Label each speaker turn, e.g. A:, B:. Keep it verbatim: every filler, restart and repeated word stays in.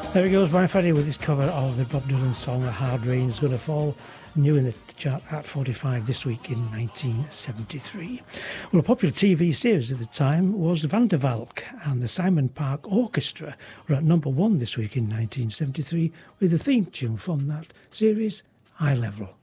A: There he goes, Brian Ferry, with his cover of the Bob Dylan song A Hard Rain's Gonna Fall, new in the chart at forty-five this week in nineteen seventy-three. Well, a popular T V series at the time was Van der Valk, and the Simon Park Orchestra were at number one this week in nineteen seventy-three with the theme tune from that series, Eye Level.